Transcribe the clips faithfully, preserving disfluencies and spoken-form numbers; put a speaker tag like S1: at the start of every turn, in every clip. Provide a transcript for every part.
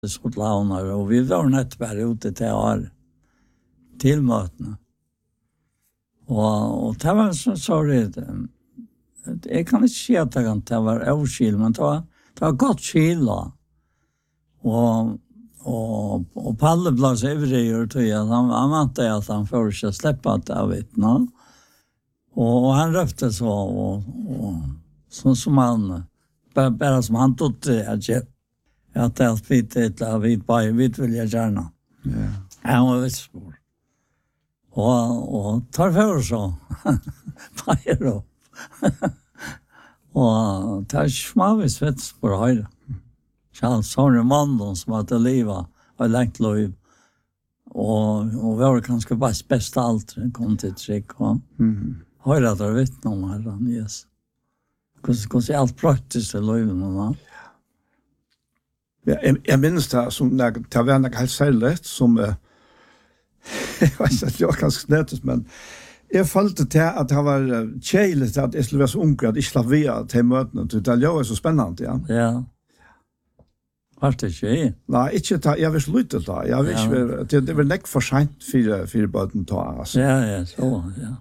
S1: Skotlaunar, og vi var nett bare ute til år, til møtene. Og, og det var så, så det, jeg kan ikke si at det var avskil, men det var, det var godt skil da. Og, og, og Palle ble så ivrig og tog at han, han vant at han får ikke slippe at jeg vet nå. Og, og han røpte så, og, og sånn som han, bare, bare som han tog det, at jeg at det er vidt et av vidt bare, vidt vil jeg gjerne. Ja. Han var vitspår. Og, og tar for så, bare opp. Og det er smavis vitspår høyre. Så sånne mannen som hadde livet, og lengt liv. Og, og vi var kanskje bare best alt, kom til trygg. Og mm. høyre at det er vittne om herren, yes. Hvordan er alt praktisk i livet nå?
S2: Ja, jeg, jeg minnes det som det var noe helt særlig, som uh, jeg vet ikke, det var ganske snedet, men jeg følte til at det var kjeilig til at jeg skulle være så ung at jeg slapp via til møtene, det var så spennende, ja.
S1: Ja. Var det ikke i?
S2: Nei, ikke ta, jeg vil slutte da, jeg vil ikke, ja. det, det var nekk for sent for, for bøten ta, altså.
S1: Ja, ja, så, ja.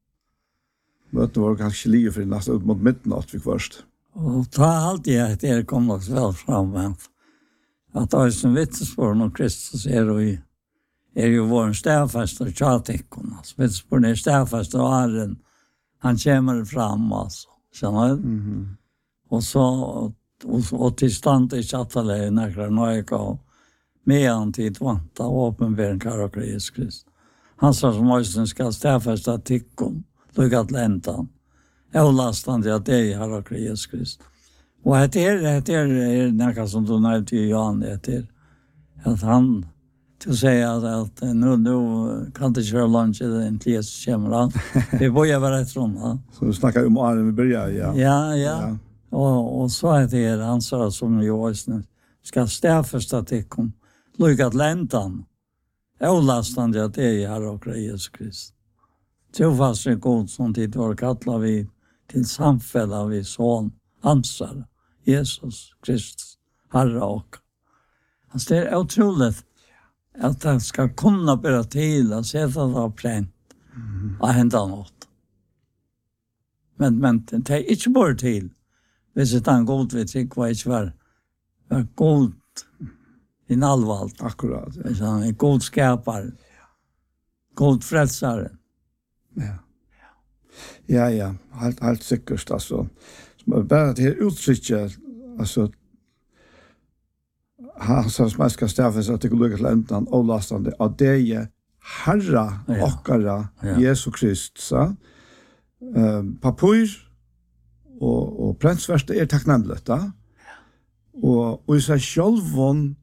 S2: Møtene var kanskje lige for nesten ut mot midnatt vi først.
S1: Og ta alltid at det kom nok vel fram, men at det er som vittnesbord når Kristus er jo, er jo vår stedfest og tjatikken. Altså, vittnesbord er stedfest og æren. Han kommer fram, altså. Skjønner du? Mm-hmm. Og så, og, og til stand i tjatale, nekker nøyka, og med han tid vant av åpenbæren karakter Jesus Kristus. Han sa som også skal stedfest av tikkun, lukket lentan. Jeg lastan til at det er karakter Jesus Kristus. Og det er, det er, er noe som du nevnte i Jan, det er at han til å si at, at nå, nå kan det ikke være lunsj i den til Jesus kommer han. Vi bøyer bare etter om han.
S2: Så du snakker om Arne vi begynner, ja.
S1: Ja, ja. ja. Og, og så er det han sa som jo også skal stedfeste at det kom. Lukket lentan. Avlastan til at det er her og Jesus Kristus. Trofast er god som tid var kattlet vi til samfellet vi sånn ansvar. Jesus Kristus, Herre og. Altså, det er utroligt at det skal kunne bære til å sette det av plent og hente noe. Men, men det er ikke bare til hvis det er en god vi tykker var ikke var, var god i nallvalgt.
S2: Akkurat. Ja.
S1: En ja. god skapare, god frelsare.
S2: Ja. Ja, ja, helt, helt sikkert, altså. Bara det här uttrycket, alltså han sa som jag ska stäffa så att det går lukka till ändan avlastande av det är Herra ja. Okkara ja. Jesus Kristus. Uh, papur och, och pränsvärst är tacknämligt. Ja? Och, och i sig självån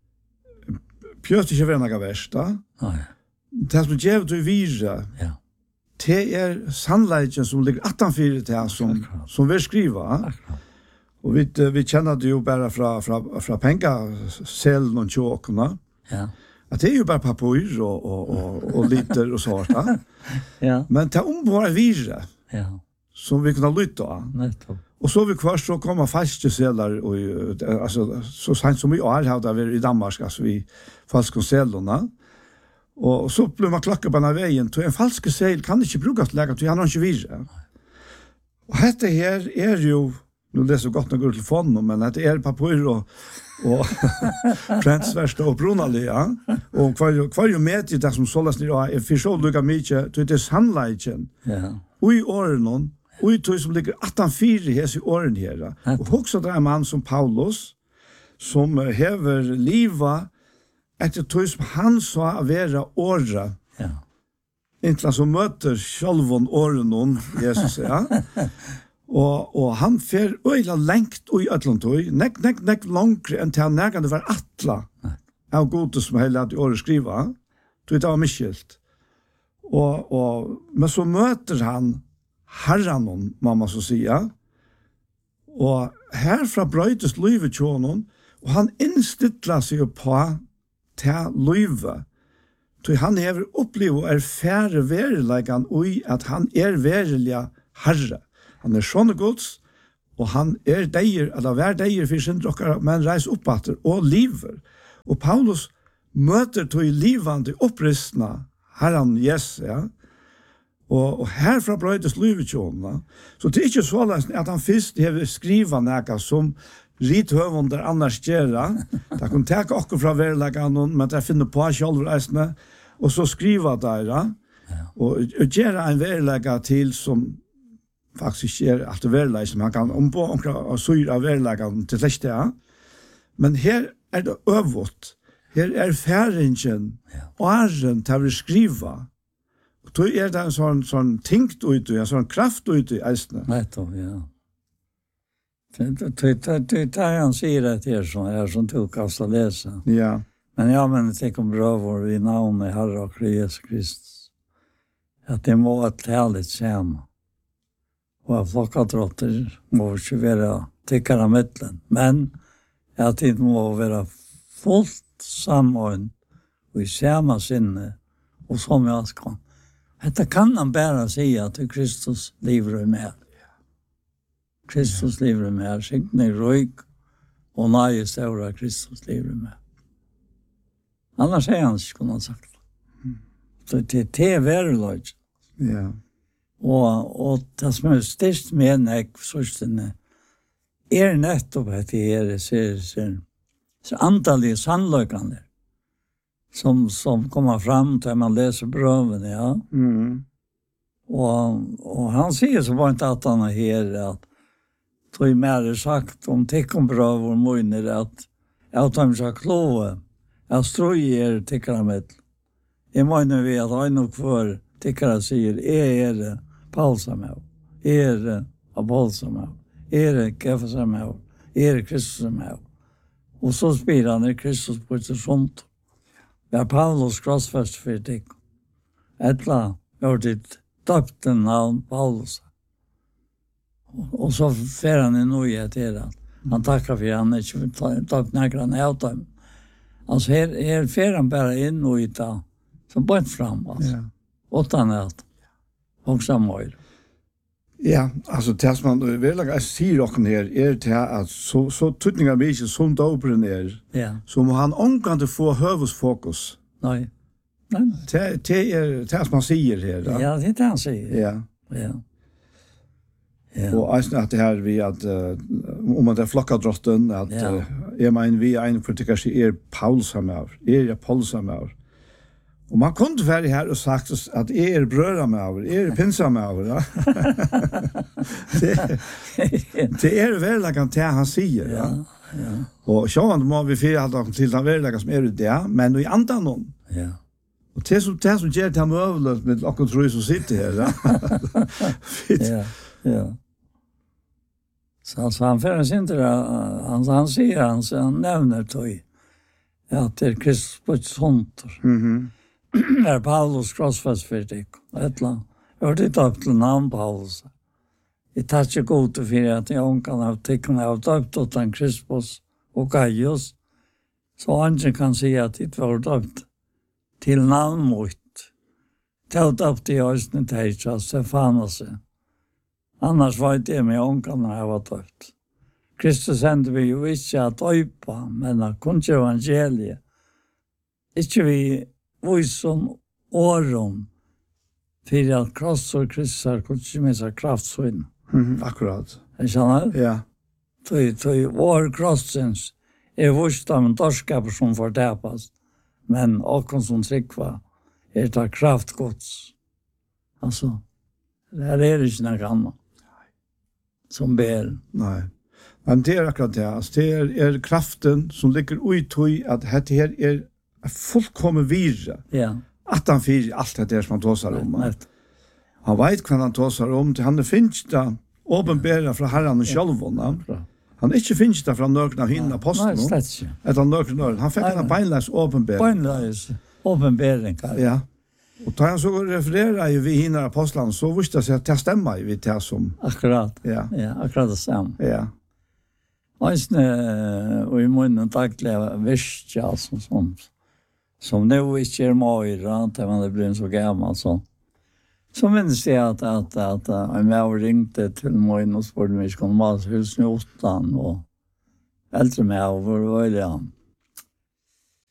S2: pjöt inte vara några värsta. Ja. Det som ger du vira. Ja. Det er sannleggen som ligger attanfyrir til han som, som vi skriver. Og vi, vi kjenner det jo bare fra, fra, fra pengaselen og tjåkene. Ja. At det er jo bare papur og, og, og, og liter og sånt. Ja. Men det er ombore vire ja. Som vi kunne lytte av. Nettopp. Og så vi kvar så kommer falske seler, og, altså, så sent som vi har hatt av i Danmark, altså vi falske selene. Og så blir man klakket på denne veien, så en falske seil kan ikke brukes til legge, så han har ikke virre. Og dette her er jo, nå leser jeg godt når jeg går til fonden, men dette er papur og, og prensverste og brunalige, ja? Og hver, hver jo med til det som såles ned, og jeg får så lukket mye, så det er sannleggen. Ja. Og i årene, og i tog som ligger attanfire hes i årene her. Og også det er en mann som Paulus, som hever livet, etter tog som han sa å være året. Ja. Inntil han som møter sjølven åren om Jesus, ja. og, og han fer øyla lengt ui øtlantøy, nekk, nekk, nekk langere enn til han nærgande var atla av gode som hele hadde året skriva. Tog det var miskjelt. Og, og, men så møter han herran om, mamma så sier, og herfra brøytes livet tjånen, og han innstittla seg på til livet. Så han har opplevd og er færre verilegan ui at han er verilige herre. Han er sånne gods, og han er deier, eller hver deier for sin drokkere, men reis opp etter, og liver. Og Paulus møter til livande oppristna herran Jesus, ja. Og, og herfra brøydes livetjånene. Så det er ikke så løsning at han først har skrivet noe som rithøvender annars gjøre. Det kan ta akkurat fra verleggene, men det finner på selv reisende, og så skriver det, ja. Og, og gjøre en verlegger til som faktisk er alt verlegger, som han kan ombå og syre av verleggene til slett, ja. Men her er det øvått. Her er færingen, og æren til å skrive. Og då er det en sånn, sånn tingt ut, en sånn kraft ut i eisene.
S1: Nettopp, ja. Det er han sier det her som er som du kan lese.
S2: Ja.
S1: Men ja, men det kom bra vår i navnet Herre og Jesus Kristus. At det må være tærligt sammen. Og at flokkadrotter må ikke være tykkere midtelen. Men at det må være fullt samordnet og i samme sinne og som jeg skal. Dette kan han bare si at Kristus lever i meg. Kristus lever i meg. Signe røyk og nøye større Kristus lever i meg. Annars er han ikke kunne ha sagt det. Så det, det er verreløg.
S2: Ja.
S1: Og, og det som er størst med jeg forstående er nettopp at det er ser, ser, så antallige sannløkene som, som kommer fram til man leser brøven, ja.
S2: Mm.
S1: Og, og han sier så var ikke at han er her, at tog mer sagt om tikkum brøv og møgner, at jeg tar meg så kloe, jeg strøy er tikkere mitt. Jeg mener vi at han nok for tikkere sier, jeg er det Paulsamev, jeg er det Apolsamev, jeg er det Kefasamev, jeg er det Kristusamev. Og så spyr han er Kristus på et sånt. Det er Paulus krossfest for tikk. Etla gjør ditt døpte navn Paulus. Og så fer han i noe etter han. Han takker for han ikke døpt nærkere av dem. Altså her, her fer han bare inn og i det, som bort fram, altså.
S2: Ja.
S1: Åttan er det. Og samme.
S2: Ja, altså det som man vil jeg sier dere her, er til at så, så tydninger vi ikke som dobren er,
S1: Ja.
S2: så må han omgang til å få høvesfokus.
S1: Nei. Nei, nei.
S2: Det, det er det som han sier her. Da.
S1: Ja, det er det han sier.
S2: Ja.
S1: Ja. Ja.
S2: Og eisen at det her vi at uh, om at det er flokkadrotten, at
S1: Ja.
S2: uh, jeg mener vi er en politiker som er Paulsamev, er Paulsamev. Og man kunne være her og sagt at jeg er brødremev, jeg er pinsamev. Ja. det, det er verleggen til han sier. Ja.
S1: Ja. Ja.
S2: Og sånn må vi fyre alt til den verleggen som er det, men i andre noen.
S1: Ja.
S2: Og det som, det som gjør det her møvlet med dere tror som sitter her. Ja.
S1: Ja. Ja. Så, så han finnes ikke, han, han sier, han, han nevner tog, at det er Kristus på et sånt.
S2: Mhm.
S1: Er Paulus krossfest for deg, et eller annet. Jeg har ikke døpt til navn Paulus. Jeg tar ikke god til for at jeg omkan av tikkene av døpt til Krispus og Gaius, så han kan si at det var døpt til navn mot. Det var døpt i Østene Teitja, Stefanus. Annars var det med omkan av døpt. Kristus hendte vi jo ikke at døypa, men at kun ikke evangeliet. Ikke vi voisen åren for at kross og kristser kunne ikke med seg kraftsvinn.
S2: Mm, akkurat.
S1: Jeg skjønner?
S2: Ja.
S1: Så vår krossens er voist av en dorskaper som får tapas, men åkken som tryggva er det kraftgods. Altså, det er det ikke noe annet som ber.
S2: Nei. Men det er akkurat det. Altså, det er, er kraften som ligger ut i at dette her er fullkommen virre.
S1: Ja.
S2: At han fyrer alt det der som han tåser om.
S1: Nei.
S2: Han vet hva han tåser om. Han er finnes det åpenbæret fra herren og sjølven.
S1: Ja.
S2: Han er ikke finnes det fra nøkken av henne apostelen.
S1: Nei, slett ikke.
S2: Etter nøkken av Han fikk en beinleis åpenbæret.
S1: Beinleis åpenbæring.
S2: Ja. Og da han så refererer vi henne apostelen, så visste jeg at det stemmer vi til som...
S1: Akkurat.
S2: Ja.
S1: Ja, akkurat det samme.
S2: Ja.
S1: Øysene, og i munnen daglige virkja, som, som, som nå ikke er møyre, til man er blitt så gammel, så. Så minnes jeg at, at, at, at jeg ringte til munnen og spurte meg, skulle man huske i åttan, og eldre med over, og det, ja.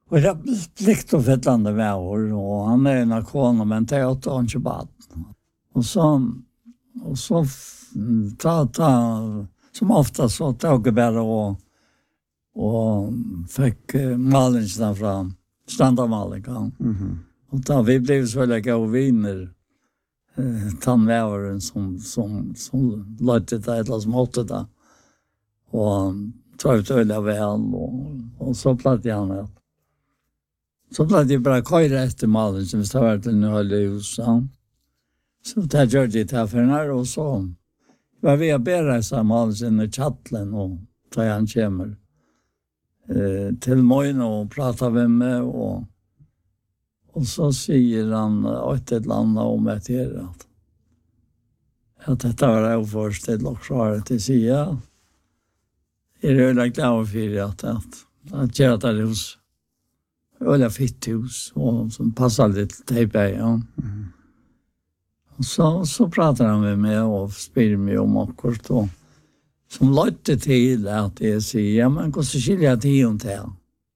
S1: Och det är plikt och fettlande väver, och han är en akon, men det är åtta och inte bad. Och så, och så ta, ta, som ofta så tog jag bara och, och fick malingen från standardmalingen.
S2: Mhm.
S1: Och då vi blev så väldigt goda viner, eh, tandvävaren som, som, som löjte det eller som åtte det. Och tog ut öl av väl, och, och så platt jag med. Så platt jag bara köra efter malen som vi tar här till nu höll i huset. Så där gör det här för när, och så var vi att bära sig malen i chattlen, och tar jag en kämmer eh, till mig och pratar med mig, och Och så säger han ett eller annat om ett här att, att detta var det oförställt och svaret till Sia. Är det öliga glad för att, att, att göra det hos öliga fitt hus och som passar lite tejpa, ja.
S2: Mm.
S1: Och så, så pratar han med mig och spyr mig om akkurat då. Som löjte till att jag säger, ja men hur så skiljer jag till hon till?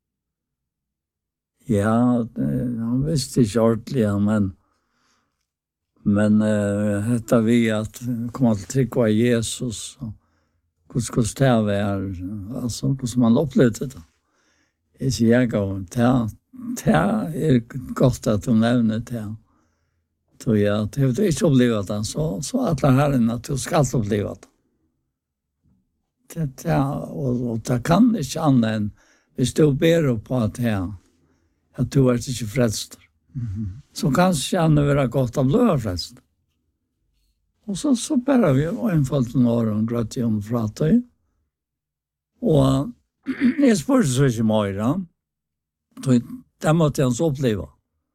S1: Ja, han visste inte ordentligt, men men uh, detta vi att komma till tryck av Jesus, och hur skulle det vara, alltså hur som man upplevde det. Jag säger, jag går, det är gott att du nämner det. Så jag, det är inte upplevt det, så, så att det här är att du ska uppleva det. Det, det och, och det kan inte annat än, hvis du ber på att det att du är inte frälst.
S2: Mhm.
S1: Så kanske han vara gott av blöda frälst. Och så, så bär vi en följt några och gröt i om fratöj. Och jag spurte så inte mer. Det måtte jag så uppleva.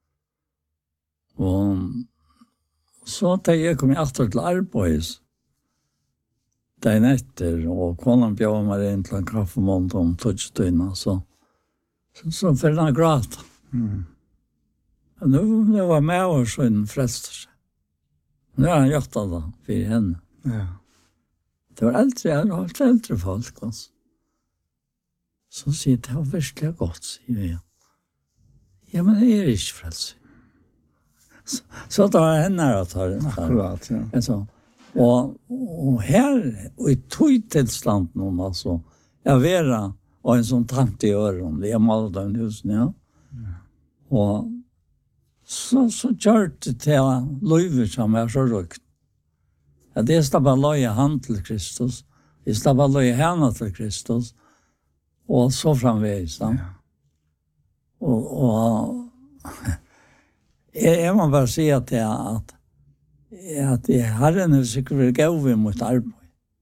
S1: Och så da jeg kom etter til arbeids, dagen etter, og konen bjør meg inn til en kaffemånd om tøtstøyna, så så, så for han gråt.
S2: Mm.
S1: Og nå, nå var med og så en frelster seg. Nå har han gjort det for henne.
S2: Ja.
S1: Det var eldre, jeg har hatt eldre folk, altså. Så sier det var virkelig godt, sier jeg. Ja, men det er ikke frelser. Så, så da var henne her å ta det.
S2: Akkurat, ja.
S1: Altså, og, og her, og i tøytilstand noen, altså, jeg vera og en sånn tant i øren, det er malet av husen, ja.
S2: Ja.
S1: Og så, så kjørte det til løyver som er så røkt. Ja, det er bare løye han til Kristus, det er bare løye henne til Kristus, og så framveis, ja.
S2: Ja.
S1: Og, og jeg, jeg må bare si at jeg, at, at jeg har en sikkert vært gøy mot arbeid.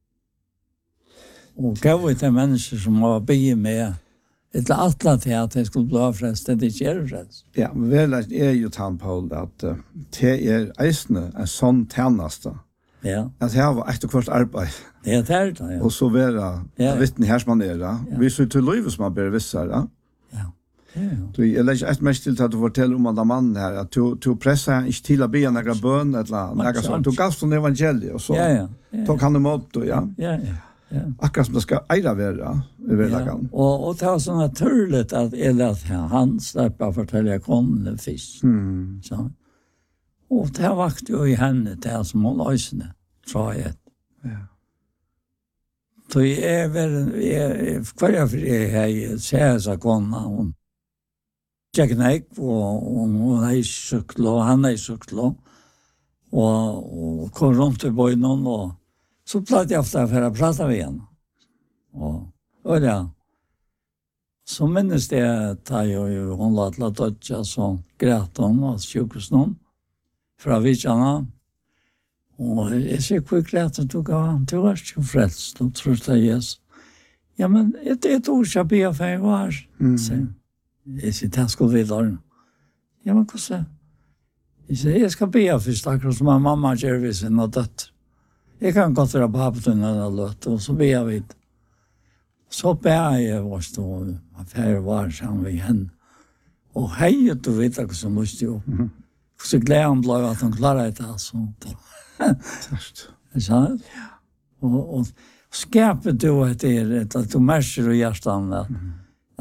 S1: Og gøy til mennesker som har bygget med et atla til at jeg skulle bli frelst, det ikke er frelst.
S2: Ja, men vel er jo tann Paul at uh, det er eisne en sånn tjeneste.
S1: Ja,
S2: At jeg har et og hvert arbeid,
S1: det er det, ja.
S2: og så være
S1: Ja.
S2: vittne her som man er. Ja. Vi så til livet som man ber vissere. Ja.
S1: Ja, det er jo.
S2: Du, jeg legger et mest til at du forteller om den mannen her, at du, du presser han ikke til å be noen bøn, eller noe sånt. Du gavst om evangeliet, og så
S1: Ja, ja. Ja,
S2: tok han imot, og ja.
S1: ja, ja. Ja.
S2: Akkurat som det skal eira være i hverdagen.
S1: Og, og det var så naturligt at jeg lät han släppa fortelle konen fisk.
S2: Mm.
S1: Så. Og det vakte jo i henne det som hun løsene, tror jeg.
S2: Ja.
S1: Så jeg er vel, jeg, hver jeg for jeg har sett seg kona, hun tjekk nek, og hun er i sykkel, og han er i sykkel, og, og kom rundt i bøynen, og så platt jeg ofte for å prate med henne. Og, og ja, så minnes det at jeg hun la til å dødja, så græt hun og sjukes noen fra Vitsjana. Og jeg sier hvor græt hun tok av han, du var ikke frelst, og tror det er Jesus. Ja, men det er et ord som jeg ber for jeg var.
S2: Mm.
S1: Så, jeg sier, det skulle vi da. Ja, men hvordan? Jeg sier, jeg skal be først, akkurat som mamma gjør ved sin og døtt. Jeg kan godt være på hapen og løtt, og så ber jeg vidt. Så ber jeg vår stå, at jeg var sammen med henne. Og hei, du vet ikke så mye jo. Så gleder han ble at han klarer det, altså.
S2: Tørst.
S1: Ikke sant? Og, og skapet du at det er, at du merker i hjertet at,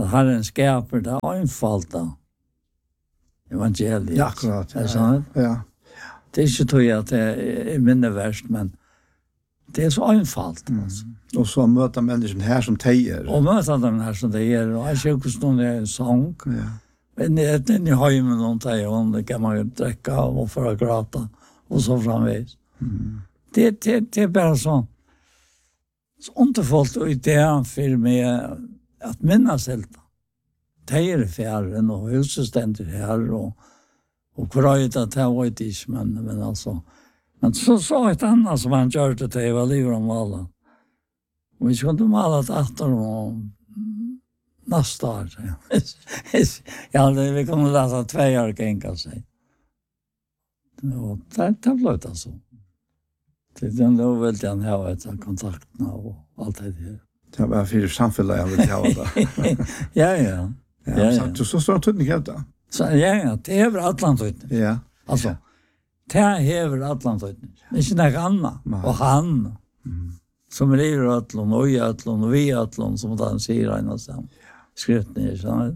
S1: Att Herren skapar det enfalda evangeliet.
S2: Ja, akkurat.
S1: Er sant?
S2: Ja.
S1: Det är inte tror jag att det är mindre värst, men det är så enfalt.
S2: Mm.
S1: Alltså.
S2: Och så möta människor här som tejer.
S1: Och möta dem här som det är. Och jag kyrkos någon är en sång.
S2: Ja.
S1: Men det är i höjmen någon tejer om det kan man ju dräcka och föra grata och så framvis.
S2: Mm.
S1: Det, det, det är bara så så underfullt och idén för mig att minnas helt. Tejer i fjärren och huset ständer här och och kröjt att det var inte men, men alltså men så sa ett annat som han gjorde till jag var livet om alla. Och vi skulle mala det efter och nästa år. Ja, det, vi kunde läsa två år gänga sig. Och det, det blev det så. Det är den då vill jag ha ett kontakterna och allt det där.
S2: Det var för samfället jag vill ha det.
S1: Ja, ja.
S2: Ja, ja, ja. Så, så står det tydligt helt då.
S1: Så ja, ja, det är väl Atlantet.
S2: Ja.
S1: Alltså, det är väl Atlantet. Det är inte annat. Och han, mm. som lever i Atlant, och i Atlant, och vi i Atlant, som han säger en av dem. Skrift ner, så. Mm.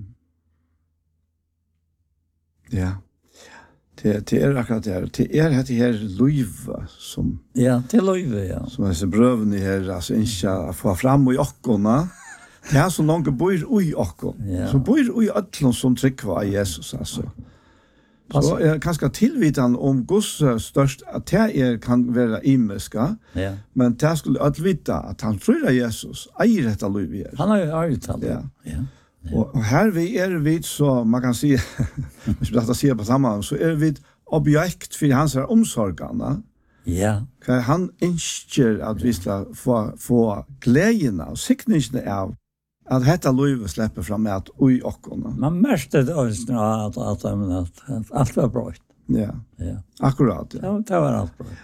S2: Ja. Det, det är akkurat det. Det är det här livet som...
S1: Ja, det är livet, ja.
S2: Som är så bröven i här, alltså inte att få fram i ockorna. Det är så långt bor i okkon.
S1: Ja.
S2: Så bor i ötlån som trycker i Jesus, alltså. Så är ganska tillvitan om Guds störst att det är, kan vara imiska,
S1: ja.
S2: Men det skulle att vita att han tror att Jesus äger detta liv i.
S1: Han har ju ägt det.
S2: Ja.
S1: Ja. Ja.
S2: Och, och här vi är vi så, man kan säga, hvis vi detta ser på samman, så är vi objekt för hans omsorgarna.
S1: Ja.
S2: Han önskar att vi ska få, få glädjena och siktningen av att detta livet släpper fram med att oj ockorna.
S1: Man märkte det också att, att, att, att allt var bra.
S2: Ja.
S1: Ja.
S2: Akkurat. Ja.
S1: Det, det var allt bra.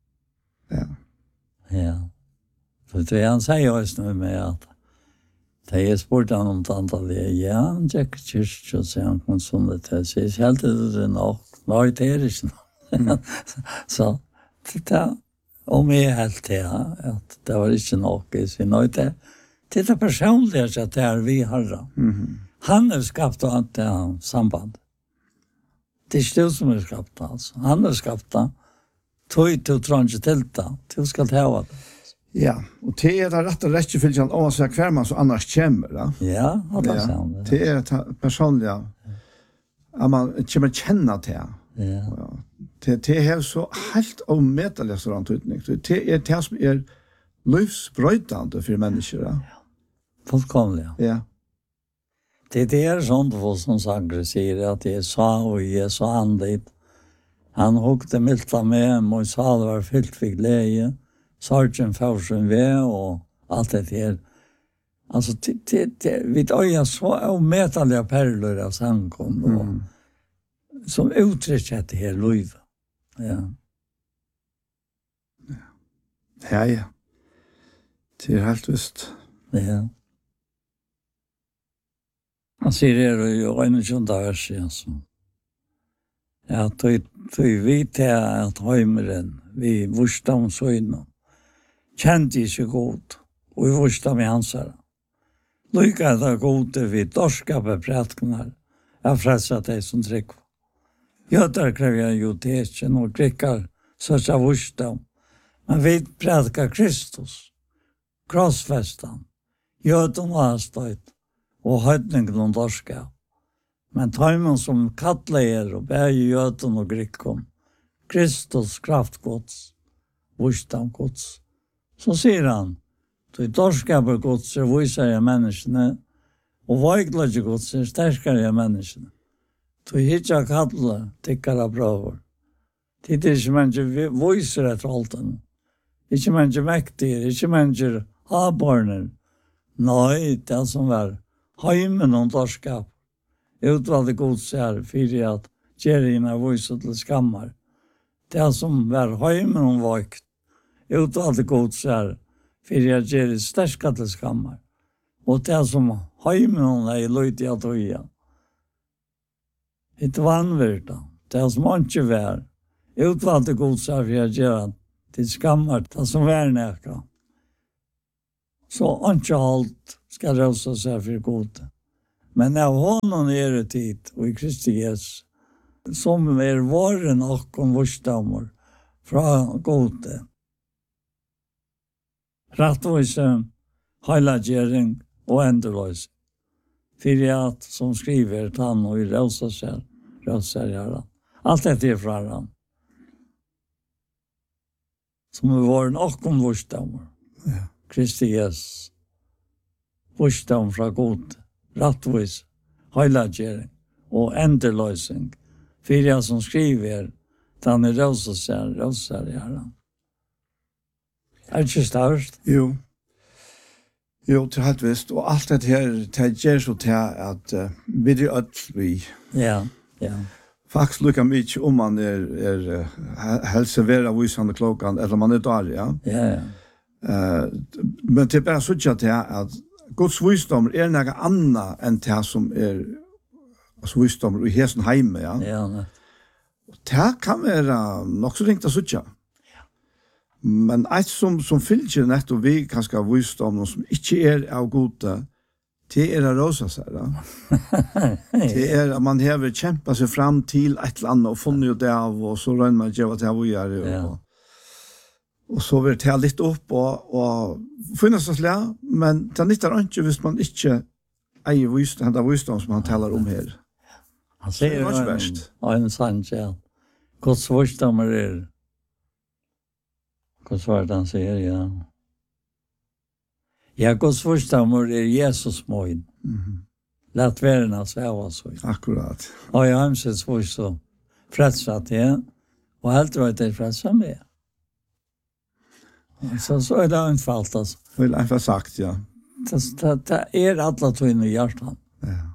S2: Ja.
S1: Ja. Så det han säger också nu med att det är spurt han om tantallet. Ja, han tjekker kyrkje og sier han kom sånn det til. Så jeg helt det nok. Nei, det er ikke noe. Så det er om jeg helt det, at det var ikke nok. Jeg sier, nei, det det er personlig at det er vi har.
S2: Mm-hmm.
S1: Han har skapt og det er samband. Det er ikke du som har skapt det, altså. Han har skapt det. Tog til å trå ikke til det. Du skal ta det.
S2: Ja, og det er det rette rettjefylgjene om man ser hver man som annars kommer. Da.
S1: Ja, det er
S2: ja. Det er det personlige, at man kommer kjenne til.
S1: Ja.
S2: Ja. Det, det er så helt omedelig sånn tydning. Det er det som er livsbrøytende for mennesker. Ja.
S1: Fullkomlig, ja.
S2: Ja.
S1: Det, det er sånt for som Sanger sier, at jeg sa og jeg sa andligt. Han hukte milta med, og sa det var fyllt for glede. Sargen Fausen ved og alt det her. Altså, det, det, det, vi øyer så ometallige perler av sangen, mm. som uttrykker det her livet. Ja.
S2: Ja, ja. Det er helt visst.
S1: Ja. Han sier det jo enogtjunde vers, altså. Ja, tog vi til at heimeren, vi vursda om søgnen, kjente ikke godt, og vi vursda med hans her. Lykke det gode vi dorskape prætkene, jeg frelser deg som trygg. Jøder krever jeg jo teken og krikker, så jeg vursda om. Men vi prætka Kristus, krossfestan, jøden og avstøyt, og høytningen og dorskap. Men tøymen som kattleier og bæger jøden og grikken, Kristus kraftgods, vursda om gods. Så sier han, du dorskaper gods er viser jeg menneskene, og veikladje gods er sterkere jeg menneskene. Du hitja kattle, tikkar av brøver. Det er ikke mennesker viser etter alt den. Ikke mennesker mektige, ikke mennesker avbarner. Nei, det er som var heimen og dorskap. Utvalgte gods er fyrir at gjerrina viser til skammar. Det er som var heimen og vakt. Utvalgte gods er fyrir at gjerri sterska til skammar. Og det er som heimen er i løyt i at høya. Et vannvirta. Det er som ikke vær. Utvalgte gods er fyrir at gjerra til skammar. Det er som vær nekka. så inte allt ska rösa sig för god. Men av honom är det tid och i Kristi Jesus som är varen och om vursdammar från gode. Rattvise, heilagjering og endeløs. För att som skriver tann och i rösa sig, rösa göra. Allt detta är från han. Som är varen och om vursdammar.
S2: Ja.
S1: Kristi Jesus. Vursdam från god. Rattvise, heilagjering og endeløsning. För jag som skriver tann i rösa sig, rösa göra. Er det ikke størst?
S2: Jo. Jo, til helt visst. Og alt det her, det gjør så til at uh, vi er ødt vi.
S1: Ja, ja.
S2: Faktisk lukker mye om man er, er uh, helsevera visende klokken, eller man er der, ja.
S1: Ja, ja.
S2: Uh, men det er bare så til at Guds visdom er noe annet enn det som er altså visdom i hesen heime, ja.
S1: Ja, ne.
S2: Det kan være nok så ringt å suttje. Men et som, som fylger nettopp vi kanskje av visdom, som ikke er av gode, det er å råse seg. Da. Det er at man har kjempet seg fram til et eller annet, og funnet det av, og så rønner man ikke hva det er å gjøre. Og,
S1: Ja.
S2: og så vil det ta litt opp, og, og finnes det slik, men det nytter ikke hvis man ikke eier visdom, henne visdom som han taler om her.
S1: Han
S2: Det
S1: sier
S2: er ikke
S1: en,
S2: verst.
S1: en sann kjell. Guds vursdammar er. Guds vart han sier, ja. Ja, Guds vursdammar er Jesus moin.
S2: Mhm.
S1: Lät verna sväva så.
S2: Akkurat.
S1: Och jag hemskt så så frälsat det. Och helt rätt det frälsa med. Så så är det enfalt alltså.
S2: Vel einfach sagt, ja.
S1: Det, det, det är alla två i hjärtan.
S2: Ja.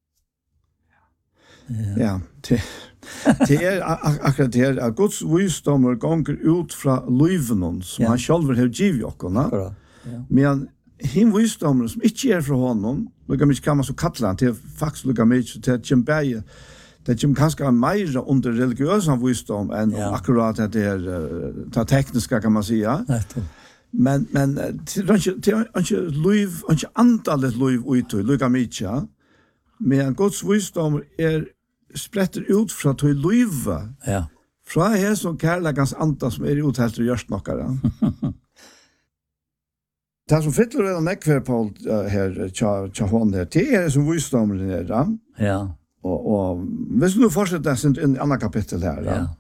S1: Ja.
S2: Ja, det, det er ak akkurat det her, at Guds visdommer gonger ut fra løyvenen som
S1: Ja.
S2: han selv har givet okkona.
S1: Akkurat. Ja.
S2: Men hin visdommer som ikke er fra honom, lukka mykje kan man så kalla han, det er faktisk lukka mykje, det er kjem beie, det kjem kanskje meira under religiøsa visdom enn
S1: Ja.
S2: akkurat det er det tekniska kan man säga.
S1: Nettopp.
S2: Men men det er ikke det er ikke løyv, ikke antallet løyv ut lukka mykje. Men Guds visdom er spretter ut fra til løyve.
S1: Ja.
S2: Fra her som kærlegans anta som er uthelt og gjørst nokkara. Det som fyller redan nekver på uh, her, tja, tja hånd her, det er som visdommen er, da.
S1: Ja.
S2: Og, og hvis du nu fortsetter sin en annan kapittel her, da,
S1: Ja.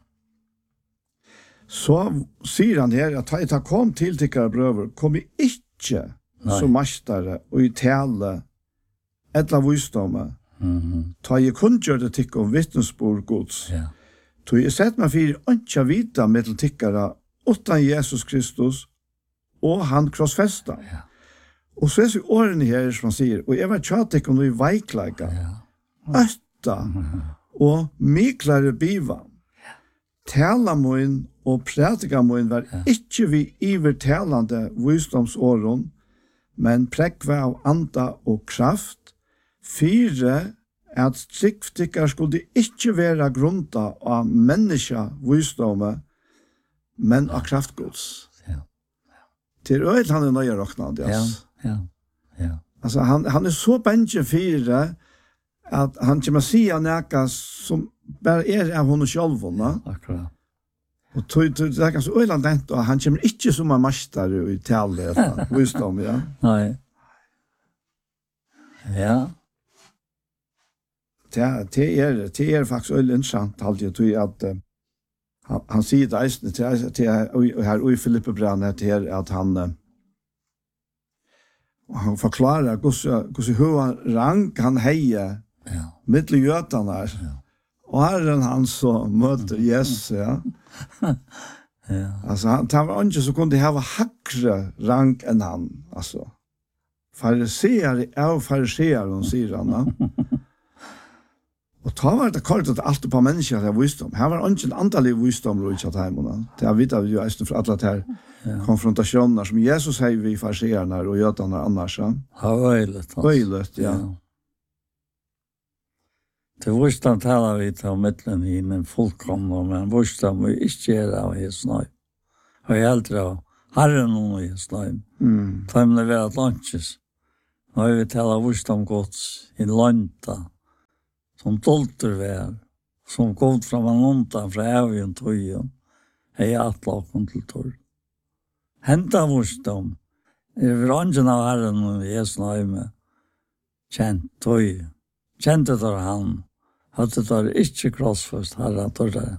S2: så sier han her at jeg kom til tikkere brøver, kom jeg ikke
S1: Nei.
S2: som mastare og i tale etla visdomme,
S1: Mhm.
S2: ta jeg kunngjør det tikk om vittnesbord gods.
S1: Ja.
S2: Så jeg sett meg for ikke vita med til tikkere utan Jesus Kristus og han krossfesta.
S1: Ja.
S2: Og så er så årene her som han sier, og jeg var tjatik om noe veikleika,
S1: Ja.
S2: øtta og miklare biva. Talamoin og pratikamoin var ikke vi ivertalande visdomsåren, men prekva av anda og kraft, fire at strikkstikkar skulle ikke være grunta av menneska visdomme, men av kraftgods.
S1: Ja.
S2: Til øyelt han er nøye råknad,
S1: Ja.
S2: yes.
S1: Ja. Ja.
S2: Altså, han, han er så bensje fire at han kommer sige næka som bare er av henne selv, ne?
S1: Akkurat.
S2: Og tog, tog, det er ganske øyland dent, og han kommer ikke som en master i tale, visdom, ja.
S1: Nej. Ja.
S2: Det, det, er, det er faktisk øyelig interessant, alltid, tog at uh, han, han sier det eisende til, til her i Filippe Brann, til her, at han uh, han forklarer hvordan hva rang han heier
S1: Ja.
S2: mittel jötarna här.
S1: Ja.
S2: Och herren han så möter Jesus, ja.
S1: Ja.
S2: Alltså han tar var inte så kunde ha hackre rank än han, alltså. Fariseer är fariseer och säger han. Ja. Och ta var det kallt att allt på människor har visdom. Här var inte en antal visdom då i chat hemma. Det har vi då ju är för alla här konfrontationer som Jesus säger vi fariseerna och jötarna annars. Ja.
S1: Ja, öjligt.
S2: Öjligt, ja.
S1: Det vurstan talar vi til mittlen i en fullkomna, men vurstan vi ikke er av hans nøy. Og jeg eldre av Herren och Jerusalem.
S2: Mm.
S1: Tvemle vera lunches. Nu har vi talat vurst om gods i lönta. Som dolter vär. Som god från en lonta från även tojen. Hej att laken till torr. Henta vurst om. Över angen av Herren och Jerusalem. Kjent toj. Kjente der han. Hadde der ikke krossføst herre torre.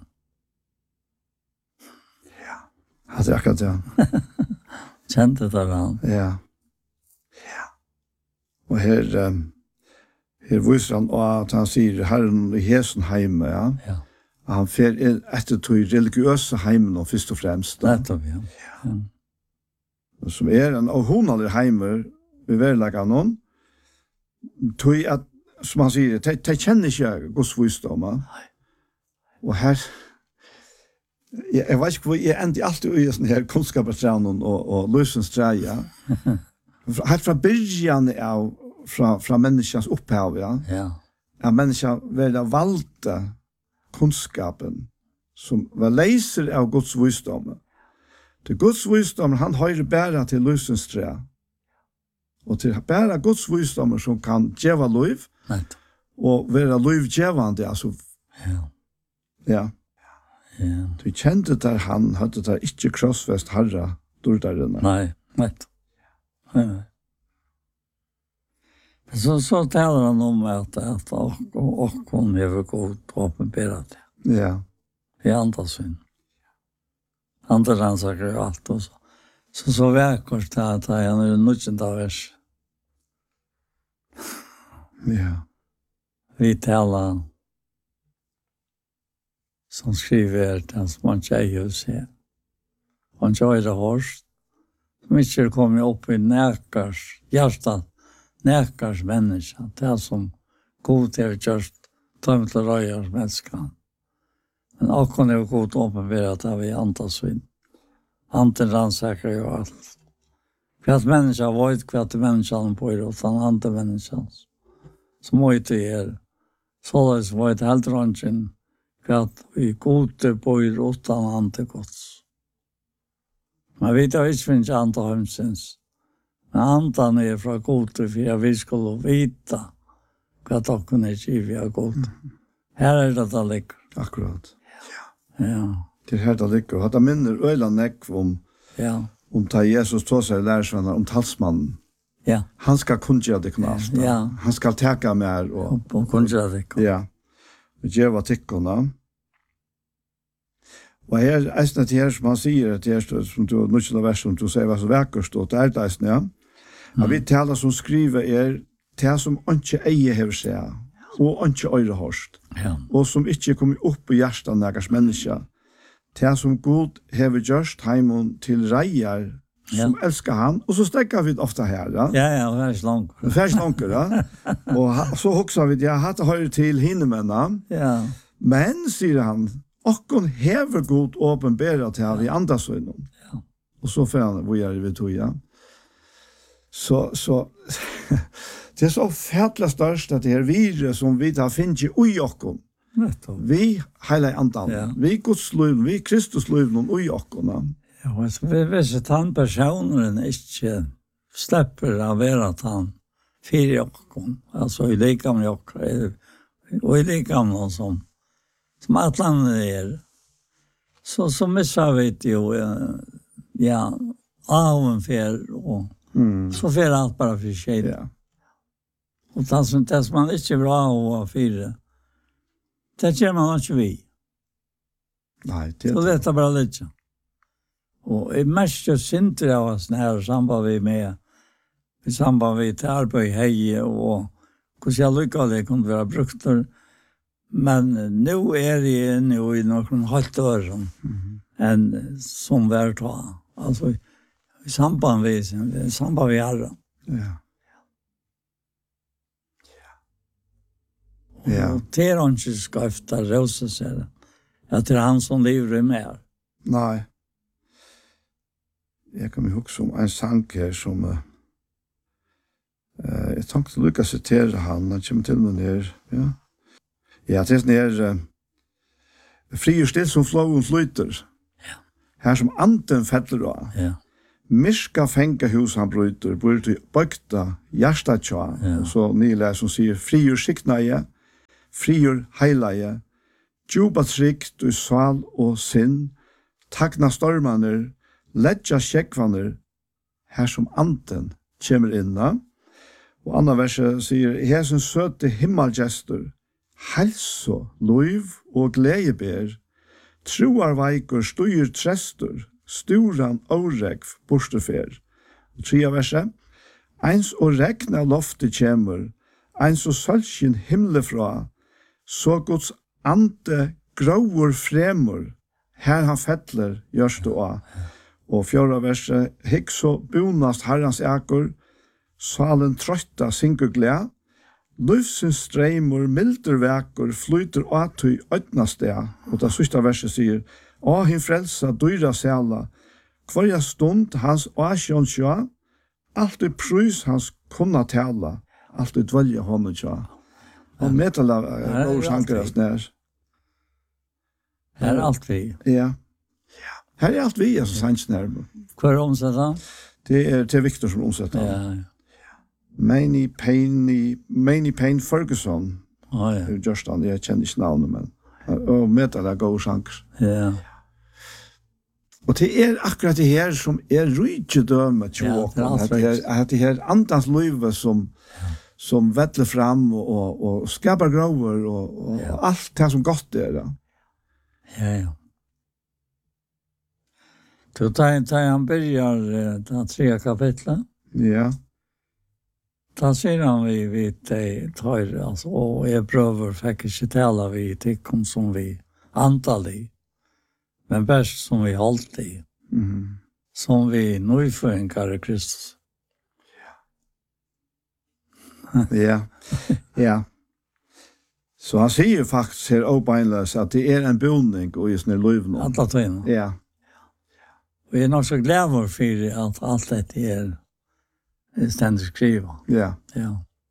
S2: Hade jag akkurat ja.
S1: Kjente der han.
S2: Ja. Ja. Och här um, här visar han att han säger Herren i Hesenheim, ja.
S1: Ja.
S2: Han fer efter tog religiösa heimen och först och främst.
S1: Det ja. Ja.
S2: Ja. Som är en av hon eller heimer vi verkliga någon. Tog att som han säger, det det känner inte Guds visdom. Nej. Och här jag jag vet inte vad jag ändå alltid i sån här kunskapsträning och och lösens träja. Helt från början av från från människans upphav, ja.
S1: Ja.
S2: Ja, människan välja valta kunskapen som var läser av Guds visdom. Till Guds visdom han har bära till lösens trä. Och till bära Guds visdom som kan geva liv.
S1: Nej.
S2: Och vara livgevande alltså.
S1: Ja.
S2: Ja.
S1: Ja.
S2: Du kände där han hade där inte krossfäst herra dördarna.
S1: Nej, nej. Ja. Så så talar han om att att och och hon har gått uppenbarat.
S2: Ja.
S1: I andra syn. Andra rannsakar allt och så. Så så verkar det att han är nutchen där vers.
S2: Ja.
S1: Vi talar som skriver den som man tjejer ser. Han tjejer det hårst. Som inte kommer upp i näkars hjärta. Näkars människa. Det är som god är just tömt och röjars människan. Men också är god uppenbarat av i antasvinn. Anten rannsakar ju allt. För att människan var ett kvart i människan på er utan ante människans. Som var inte er. Så var ett helt rannsyn. För att vi gode på er utan ante gods. Man vet att vi finns ante hemsens. Men antan är från gode för att vi skulle vita vad att kunna giva av god. Här är det att ligger.
S2: Akkurat.
S1: Ja. Ja.
S2: Det här det ligger. Hade minner öla näck om
S1: Ja.
S2: om ta Jesus tog sig lärsvänner om talsmannen.
S1: Ja.
S2: Han ska kunna det knast.
S1: Ja.
S2: Han ska täcka mer och
S1: Och kunna det.
S2: ja. Och ge vad tyckorna. Och här är det här som han säger att det är som du nu skulle vers som du säger var så vackert och det är det ja. Jag vet alla som skriver är det som inte eje har sig och inte öre hörst.
S1: Ja.
S2: Och som inte kommer upp i hjärtan nägars människa. Det som god har gjort heimon till rejar som ja. Älskar han. Och så sträcker vi ofta här. Ja,
S1: ja, ja det är så långt.
S2: Det är så långt, ja. Och så också vi, jag hade höjt till hinnemännen.
S1: Ja.
S2: Men, säger han, och hon hever god åpenbärat till ja. I andra sönnen.
S1: Ja.
S2: Och så får han, vad gör vi tog, ja. Så, så det är så färdla störst att det här virus som vi har finns i ojokken. Vi hela andan. Ja. Vi Guds liv, vi Kristus liv någon ojokken.
S1: Ja, alltså vi vet han personen inte släpper av vara han fyra jokken. Alltså i lika med jock och i lika med som som atlan är. Så så missar vi det ju ja, aven för och mm. så för allt bara för sig. Ja. Och det som det som man inte bra och fyra. Det känner man inte vi.
S2: Nej, det är
S1: så det är bara lite. Och i mest synter av oss när samband vi med i samband med arbete hej och hur jag lyckades det kunde vara brukt. Men nu är det nu i någon halvt år som mm. en som värd ha. Alltså i samband med i samband med alla.
S2: Ja.
S1: Ja. Och det är inte ska efter rosa sig. Att det är han som lever med.
S2: Nej. Jag kommer ihåg som en sang här som uh, uh, jag tänkte lycka citera han. Han kommer till mig ner. Ja. Ja, det är ner uh, fri och still som flowen flyter.
S1: Ja.
S2: Här som anden fäller då.
S1: Ja.
S2: Mirska fängahus han bryter, bryter bökta hjärtatja, ja. Så Nila som säger friur siknaje, friur heilaje, djupa trygt i sval och sinn, tagna stormaner, ledja skjekvaner, här som anten kommer inna. Och andra verset säger, här som söte himmelgestor, hälso, lov och glädjeber, troar veikur, styr trestor, sturan åregv, borstefer. Tria verset, eins og regna loftet kjemur, eins og sølskin himmelfra, så Guds ande grauur fremur, her han fettler gjørst du av. Og fjorda verset, hikk så bunast herrans ekur, salen trøtta syngur gled, Lufsens streimur, milder vekur, flyter atøy øtnastea. Og det sista verset sier, Å hin frelsa dyra sela, kvarja stund hans asjonsja, alltid prus hans kunna tala, alltid dvelja honom tja. Og metala går sankerast nær.
S1: Her er alt vi.
S2: Ja. Her er alt vi, altså sanksnær.
S1: Hva er omsetta?
S2: Det er til Victor som omsetta.
S1: Ja, ja.
S2: Manny Payne, Manny Payne Ferguson.
S1: Oh, ja.
S2: Det er just han, jeg kjenner ikke navnet, men og metala går sanker.
S1: Ja.
S2: Og det er akkurat det her som er rydgjedømme til
S1: Ja, det er alt
S2: åkken. At det her andans løyve som, som vettler fram og, og, og skapar grauer og, og
S1: Ja.
S2: alt det som godt er. Ja.
S1: Ja, ja. Så da, da han börjar det tre kapitlet,
S2: Ja.
S1: da sier han vi, vi de tar, altså, og jeg prøver fikk ikke tale vi tikkum som vi antal i, men best som vi holdt i,
S2: Mhm.
S1: som vi nøyføringer i Kristus.
S2: Ja. Ja. Så han sier faktisk her åbeinløs at det er en boning og just når løyven.
S1: Alla tøyna.
S2: Ja.
S1: Og jeg er nok så glad for at alt dette er er stendig skriva.
S2: Ja.
S1: Ja.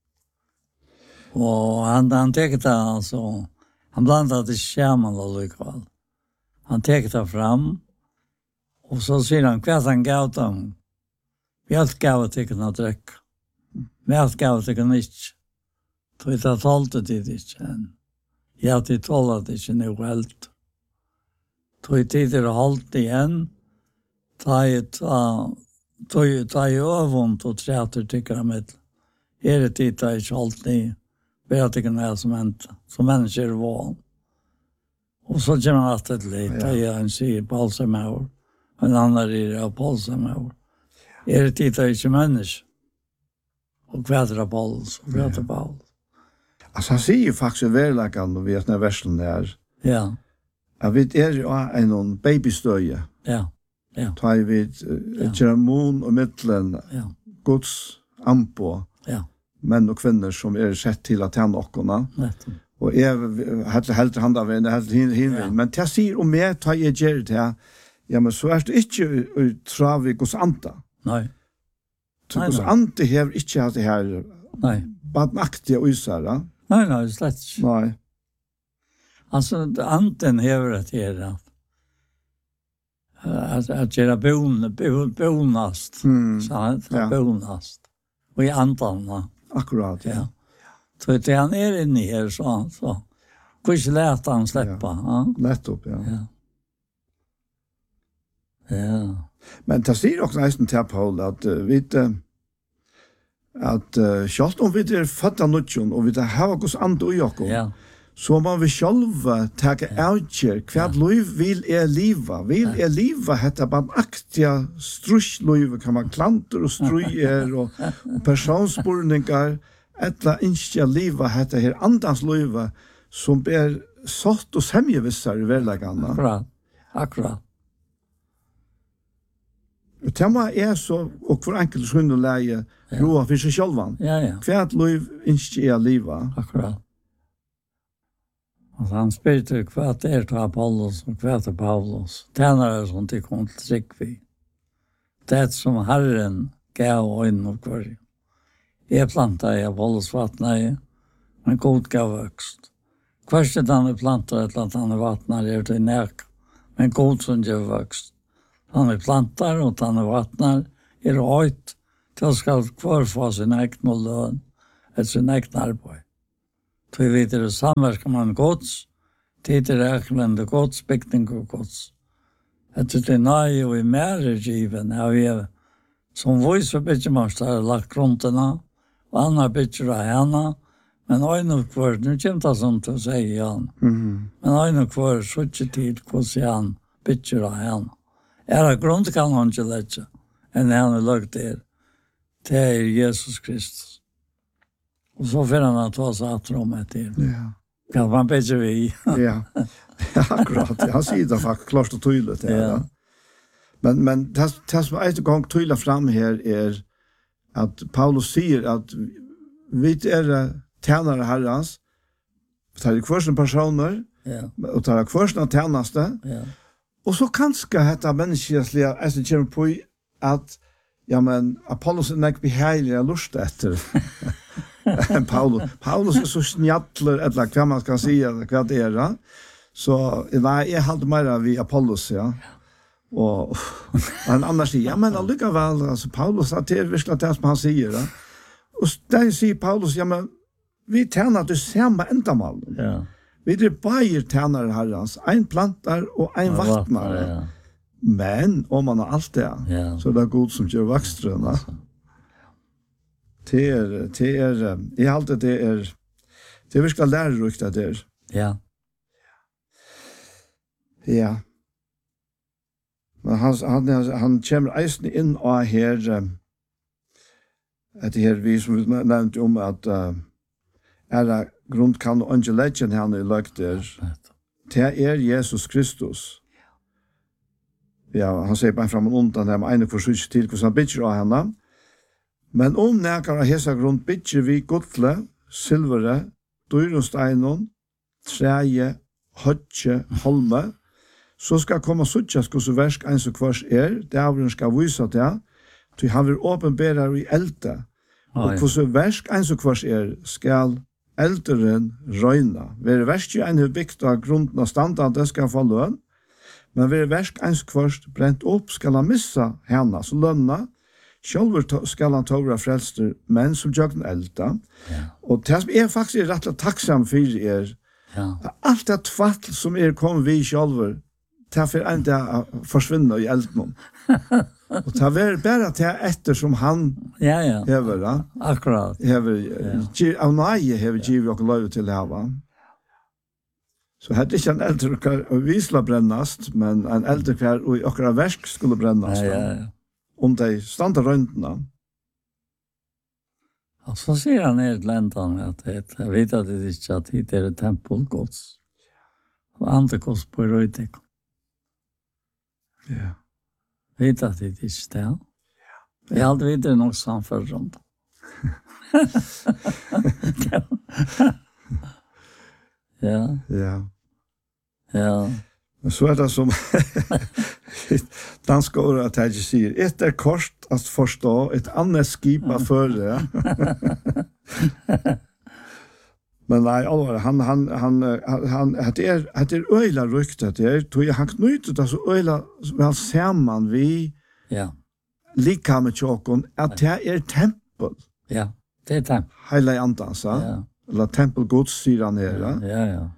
S1: Og han, han teker det, altså, han blandar det skjermen og lykval. Han teker det fram, og så sier han, hva han gav dem? Vi alt gav det ikke noe drekk. Vi alt gav det ikke ikke. Tog det tålte det ikke. Ja, det tålte det ikke noe helt. Tog det det holdt igjen, ta i ta, tog ta i øvund og treter tykker av mitt. Er det tid da ikke holdt ni, vet ikke noe som hendt, som mennesker var. Og så kommer han alltid litt, da er han sier Paulsemaur, en annen er av Paulsemaur. Er det tid da ikke mennesker? Og kvædra Pauls, og kvædra Paul.
S2: Altså han sier faktisk i verlagan, og vi er når versen er,
S1: Ja,
S2: at vi er jo en babystøye.
S1: ja, ja,
S2: Ta i vid uh, Jeramon og middelen,
S1: ja,
S2: Guds ampo,
S1: ja,
S2: menn og kvinner som er sett til at tjene okkona.
S1: nettopp.
S2: Og jeg hadde helt handa ved det, helt hin, hin,
S1: Ja.
S2: men til jeg sier om jeg tar jeg gjør det, ja, men så er det ikke trav i Guds anta.
S1: Nei,
S2: Så
S1: Nei,
S2: Guds
S1: nei.
S2: anta har ikke hatt det her
S1: nei,
S2: badnaktige uysara.
S1: nei, nei, slett ikke.
S2: Nei.
S1: Altså, anten hever det her at at at gjøre bon, bon, bonast,
S2: Mm.
S1: så han
S2: Ja.
S1: bonast. Og i antalna,
S2: Akkurat, ja.
S1: ja. Så det han er inne her, så han, så hvor ikke lät han släppa, ja.
S2: Nettopp, ja.
S1: Ja. Ja.
S2: Men det sier også nesten til Paul at uh, vi uh, at uh, selv om vi er født av nødjon, og vi har Guds ande i oss,
S1: Ja.
S2: så må vi selv tage avgjør hva liv vil er liva. Vil er liva hette banaktige strusliv, kan man klanter og struer og, og personspurningar, etla innskja liva hette her andans liva, som er sått og semjevissar i verlegane.
S1: Akkurat, akkurat.
S2: Og tema er så, og for enkelt skjønne leie, roa for seg sjølvan.
S1: Ja, ja,
S2: Hva liv innskja er liva?
S1: akkurat. Og han spør til hva det er til Apollos og hva det er Paulus. Tjenere som de kom til trygg vi. Det som Herren gav øynene og kvar. Jeg plantet i Apollos vattnet, men god gav vøkst. Hverst er han er plantet et eller annet han er vattnet, er til nek, men god som gav vøkst. Han är plantar och han är vattnar. Är det höjt. Då ska kvar få sin egen och lön. Ett sin egen arbete. Så vi vet det samverkar man gods. Tid är räknande gods, byggning och gods. Att det är nej och i mer given. Ja, vi är som voice och byggmaster har lagt grunderna. Och andra bygger av henne. Men øyne kvar, nu kommer det sånt til å si igjen.
S2: Mm.
S1: Men øyne kvar, så ikke tid, hvordan han bytter av henne. Er det grunn kan han ikke lette, enn han er lagt der. Det er Jesus Kristus. Og så får han ta seg at rommet til.
S2: Ja.
S1: Kan man bytter vi.
S2: Ja, akkurat. Han sier det faktisk klart og tydelig. Ja. Ja. Men, men det, det som er et gang tydelig frem her er at Paulus sier at vi er tjänare herrans, tar det kvarsen personer,
S1: ja.
S2: och tar det kvarsen tjänaste.
S1: Ja.
S2: Och så kanske detta människosliga, alltså det kommer på att, ja men, Apollos är inte behärliga lust efter än Paulus. Paulus är så snjattler, eller vad man ska säga, vad det är. Så nej, jag hade mer vid Apollos, ja. Och han annars säger, ja men allikevel, alltså Paulus har till virkelig det som han säger. Ja. Och där säger Paulus, ja men, vi tjänar det samma ändamål.
S1: Ja.
S2: Vi är bara tjänare herrans. En plantar och en vattnar.
S1: Ja.
S2: Men om man har allt det,
S1: Ja.
S2: så är det god som gör växtrarna. Det är, det är, i allt det är, det är virkelig lärorikt det där.
S1: Ja.
S2: Ja. Men han, han, han kommer eisen in och här, att det här vi som vi nämnde om att uh, är grund kan och inte legend han är lagt där. Det är Jesus Kristus. Ja, han säger bara fram och undan där med en för sig till hur han bygger av henne. Men om näkar av hesa grund bygger vi gottle, silvere, dyrunsteinon, träje, hötje, holme, så ska komma suttjas hos versk en så kvars er, det avren ska visa det, ty han vil åpenbæra i elte, og hos versk en så kvars er, skal elderen røyna. Ver versk jo en bygd av grunden av standande skal få løn, men ver versk en så kvars brent opp skal han missa henne, så lønna, själver skal han tåra frälster, men som jag den elda.
S1: Ja.
S2: Og det som er faktisk er rett og tacksam for er,
S1: Ja.
S2: allt det tvattl som er kom vi själver, det får inte försvinna i elden. Och det var bara det efter som han
S1: Ja, ja.
S2: hever, ja.
S1: Akkurat.
S2: Hever, av nej hever givet och lov till hava. Så hade inte en äldre kvar visla brännast, men en äldre kvar och okra verk skulle brännas.
S1: Ja, ja, ja.
S2: Om de standa röntna.
S1: Och så säger han i ett ländan att det, jag vet att det inte att det är ett tempelgods. Och antekost på röjtek.
S2: Ja.
S1: Vet att det inte är det. Jag har aldrig vidare något samförd om det. Ja.
S2: Ja.
S1: Ja.
S2: Men så är det som danska ordet att jag säger, ett är kort att förstå, ett annat skipa före. Men nej, allvar, han han han han det är det är öjla ryktet det är tog jag han knutit det så öjla väl samman vi
S1: Ja.
S2: lika med chokon att det är tempel.
S1: Ja. Det är tempel.
S2: Hela andan så.
S1: Ja.
S2: Eller tempelgods sidan här.
S1: Ja, ja. ja.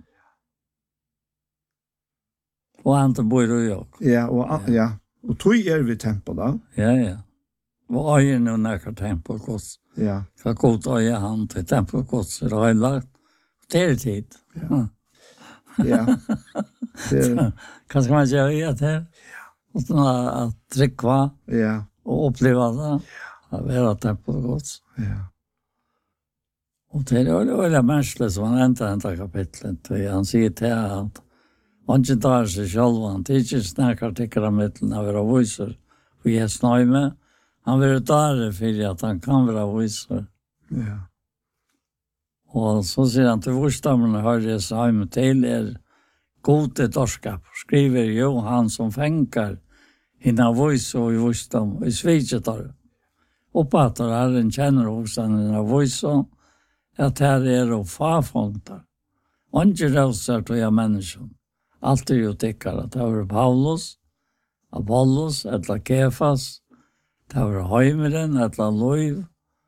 S1: Och han inte bor i jag.
S2: Ja, och ja. ja. Och tog är vi tempel då.
S1: Ja, ja. Och är nu näka tempelgods.
S2: Ja.
S1: Ska gå ta i hand till tempelgods det har lagt. Det är tid.
S2: Ja. Ja. Det
S1: kan ska man göra det här? Och så att trycka
S2: ja.
S1: och uppleva det. Ja. Att vara tempelgods.
S2: Ja.
S1: Och det är det mänskliga som han ändrar inte kapitlet. Han säger till att han inte tar sig själv. Han inte snackar tycker om mittlen av våra visor. Och jag snöj med. Han vill ta för att han kan vara visor.
S2: Ja.
S1: Och så säger han till vorstammen hör jag sig med till er gode dorskap. Skriver Johan som fänkar hina visor och i vorstam i Svitjetar. Och på att Herren känner hos han hina visor att här är och farfångtar. Och inte röstar till jag människan. Allt är ju tycker att det var Paulus Apollos, eller Kefas, det var Heimeren, eller Loiv,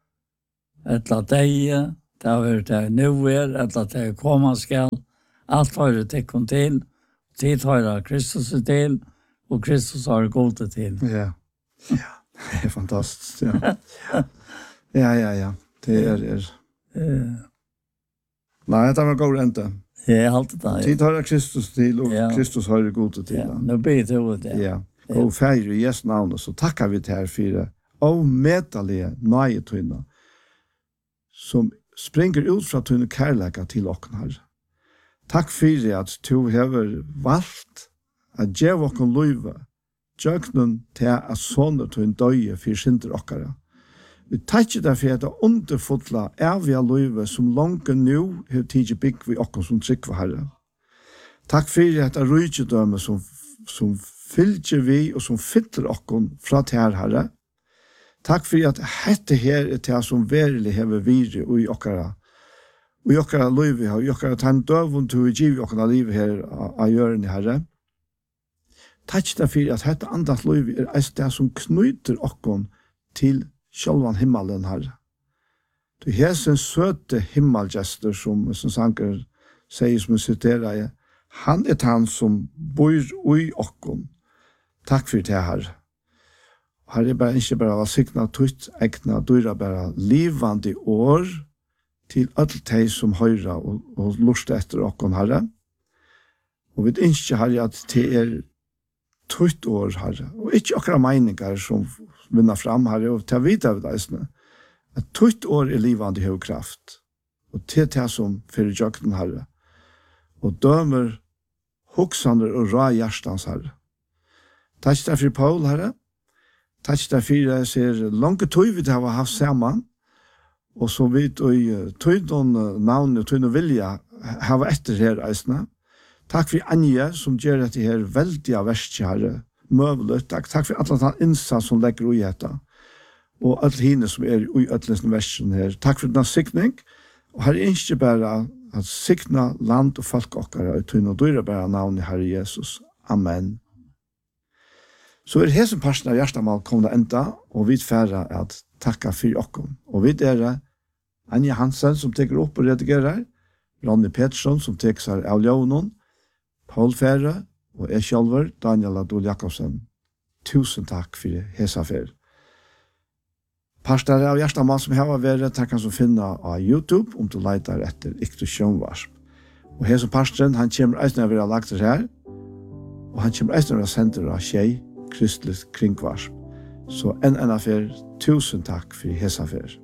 S1: eller Deie, det var det Nuer, eller det Koma skal. Alt har det tekon til, tid har det Kristus til, og Kristus har det gode til.
S2: Ja, ja, det er fantastisk, ja. Ja, ja, ja, det er... er.
S1: Uh,
S2: Nei, det var god rente.
S1: Ja, alt det der.
S2: Tid har det Kristus til, og
S1: ja.
S2: Kristus har det gode til.
S1: Ja, nå blir det jo det.
S2: Ja, og feir i Jesu navn, så takkar vi til her fire, og medallige nøyetøyne, som springer ut fra tøyne kærleika til okken her. Takk for at du har valgt at gjøre okken løyve, gjøknen til at sånne tøyne døye for synder okkara. Vi takkar deg for at det underfotla evige løyve som langt nå har tidlig bygg vi okken som trykker herre. Takk for at det rydgjødømme som, som fylgjer vi og som fyller okken fra til her herre. Takk for at dette her er til som verilig hever vire og i okkara. Og i okkara liv her, i okkara tann døvun til å give okkara liv her av hjørne herre. Takk deg for at dette andas liv er eist det som knyter okkon til sjølvan himmelen herre. Du hesen søte himmelgjester som, som Sanker sier som jeg siterer, han er han som bor i okkon. Takk for det herre. Her er bare ikke bare signa tutt, egna, dyra bare livande år til alle de som høyre og, og lurste etter okkon herre. Og vi ønsker herre at det er tutt år herre, og ikke akkurat meninger som vinner fram herre, og til videre av det, at tutt år er livande høy kraft, og til det som fyrir jøkken herre, og dømer hoksander og ra hjertans herre. Takk deg for Paul herre, takk deg for jeg ser langt tøy vi har haft sammen, og så vidt og tøy noen navn og tøy noen vilja har etter her eisene. Takk for Anje som gjør dette her veldig av verste herre, møvlet. Takk, takk for alle den innsats som legger ui etter, og alle hine som er ui øtlesende versen her. Takk for den sikning, og her er ikke bare at sikna land og folk okkara, og tøy noen dyrer bare navnet Herre Jesus. Amen. Så er hesen parten av hjertemål kommer enda, og vi færre at takka for okkom. Og vi er Anja Hansen som teker opp og redigerer, Ronny Pettersson som teker seg av Ljøvnån, Paul Fære og jeg selv, Daniel Adol Jakobsen. Tusen takk for hesa fer. Parter av hjertemål som har vært, takk kan du finne av YouTube om du leiter etter Iktus Sjønvarsp. Og hesen parten, han kommer eisne av å være lagt her, og han kommer eisne av å være sender av Kjei, Kristelig Kringvarsp. Så en en affær, tusen takk for hesa fer.